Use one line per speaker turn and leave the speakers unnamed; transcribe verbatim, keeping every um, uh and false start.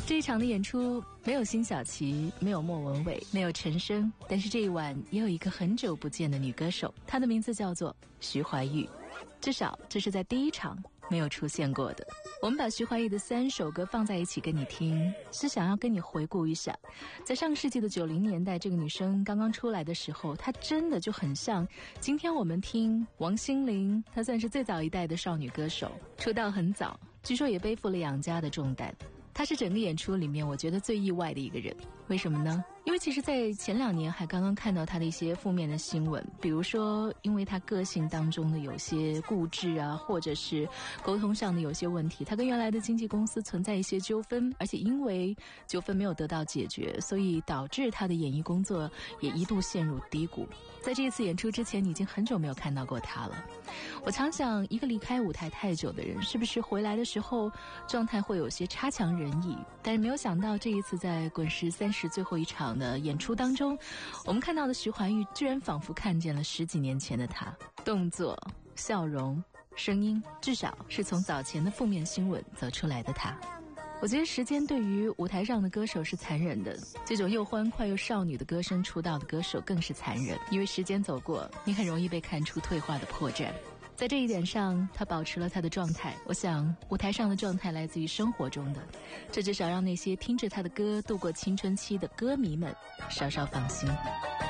这一场的演出没有辛晓琪，没有莫文蔚，没有陈升，但是这一晚也有一个很久不见的女歌手，她的名字叫做徐怀钰，至少这是在第一场没有出现过的。我们把徐怀钰的三首歌放在一起跟你听，是想要跟你回顾一下，在上个世纪的九零年代，这个女生刚刚出来的时候，她真的就很像今天我们听王心凌，她算是最早一代的少女歌手，出道很早，据说也背负了养家的重担。她是整个演出里面我觉得最意外的一个人，为什么呢？因为其实在前两年还刚刚看到她的一些负面的新闻，比如说因为她个性当中的有些固执啊，或者是沟通上的有些问题，她跟原来的经纪公司存在一些纠纷，而且因为纠纷没有得到解决，所以导致她的演艺工作也一度陷入低谷。在这一次演出之前，你已经很久没有看到过她了。我常想，一个离开舞台太久的人，是不是回来的时候状态会有些差强人意？但是没有想到，这一次在滚石三十最后一场的演出当中，我们看到的徐怀钰居然仿佛看见了十几年前的她，动作、笑容、声音，至少是从早前的负面新闻走出来的她。我觉得时间对于舞台上的歌手是残忍的，这种又欢快又少女的歌声出道的歌手更是残忍，因为时间走过，你很容易被看出退化的破绽。在这一点上，他保持了他的状态，我想舞台上的状态来自于生活中的，这至少让那些听着他的歌度过青春期的歌迷们稍稍放心。